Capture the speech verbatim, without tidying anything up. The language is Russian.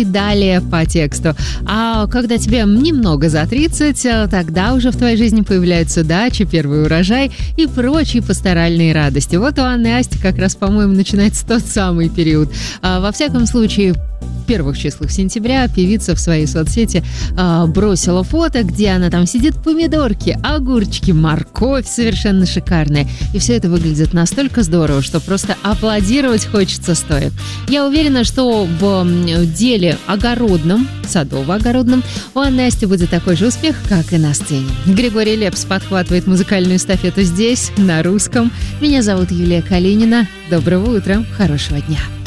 и далее по тексту. А когда тебе немного за тридцать, тогда уже в твоей жизни появляются дачи, первый урожай и прочие пасторальные радости. Вот у Анны Асти как раз, по-моему, начинается тот самый период. А, во всяком случае, в первых числах сентября певица в своей соцсети э, бросила фото, где она там сидит, помидорки, огурчики, морковь совершенно шикарная. И все это выглядит настолько здорово, что просто аплодировать хочется стоя. Я уверена, что в деле огородном, садово-огородном, у Анны Асти будет такой же успех, как и на сцене. Григорий Лепс подхватывает музыкальную эстафету здесь, на русском. Меня зовут Юлия Калинина. Доброго утра, хорошего дня.